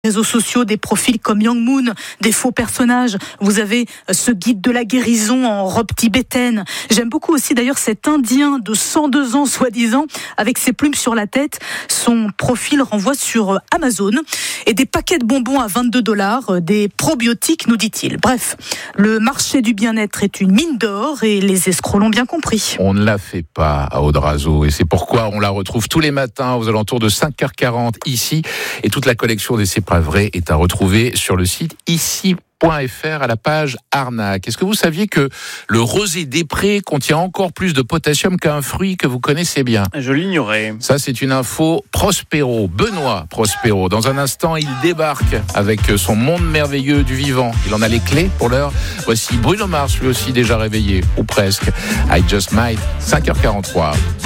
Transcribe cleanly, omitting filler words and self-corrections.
Réseaux sociaux, des profils comme Young Moon, des faux personnages. Vous avez ce guide de la guérison en robe tibétaine. J'aime beaucoup aussi d'ailleurs cet Indien de 102 ans soi-disant avec ses plumes sur la tête. Son profil renvoie sur Amazon et des paquets de bonbons à $22, des probiotiques nous dit-il. Bref, le marché du bien-être est une mine d'or et les escrocs l'ont bien compris. On ne la fait pas à Audrazo et c'est pourquoi on la retrouve tous les matins aux alentours de 5h40 ici et toute la collection des C'est pas vrai est à retrouver sur le site ici.fr à la page arnaque. Est-ce que vous saviez que le rosé des prés contient encore plus de potassium qu'un fruit que vous connaissez bien? Je l'ignorais. Ça, c'est une info Prospero, Benoît Prospero. Dans un instant, il débarque avec son monde merveilleux du vivant. Il en a les clés pour l'heure. Voici Bruno Mars, lui aussi déjà réveillé, ou presque. I Just Might, 5h43.